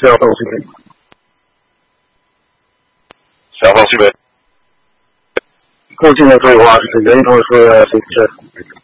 小东西。 小东西呗。 附近的对话是源头说的是这。